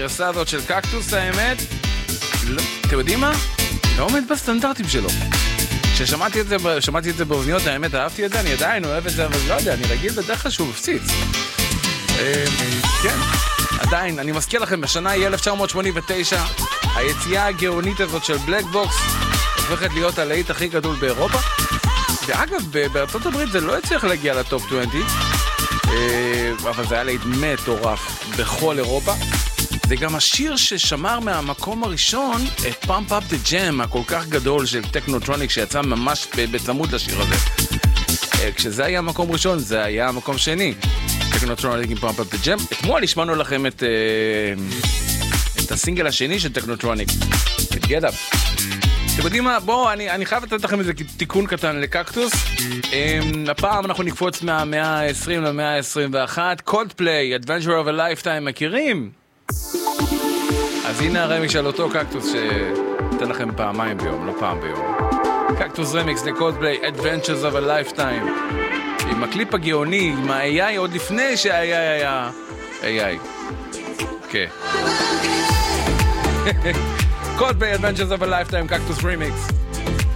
הגרסה הזאת של קקטוס, האמת, אתם יודעים מה? לא עומד בסטנדרטים שלו. כששמעתי את זה באוזניות, האמת, אהבתי את זה, אני עדיין אוהב את זה, אבל לא יודע, אני רגיל בדרך כלל שהוא מפציץ. כן, עדיין, אני מזכיר לכם, בשנה היא 1989, היציאה הגאונית הזאת של בלק בוקס הופכת להיות הלהיט הכי גדול באירופה. ואגב, בארצות הברית זה לא הצליח להגיע לטופ 20, אבל זה היה להיט מטורף בכל אירופה. זה גם השיר ששמר מהמקום הראשון את Pump Up the Jam הכל כך גדול של טכנוטרוניק שיצא ממש בצמוד לשיר הזה. כשזה היה מקום ראשון, זה היה מקום שני. טכנוטרוניק עם Pump Up the Jam. אתמול השמענו לכם את הסינגל השני של טכנוטרוניק, את Get Up. אתם יודעים מה? בואו, אני חייב לתת לכם איזה תיקון קטן לקקטוס. הפעם אנחנו נקפוץ מהמאה ה-20 למאה ה-21. Coldplay, Adventure of a Lifetime, מכירים? אז הנה הרמיקס של אותו קקטוס שתן לכם פעמיים ביום, לא פעם ביום. קקטוס רמיקס לקולדפליי, Adventures of a Lifetime. עם הקליפ הגאוני, עם ה-AI עוד לפני שה-AI היה AI. כן. קולדפליי, Adventures of a Lifetime, קקטוס רמיקס.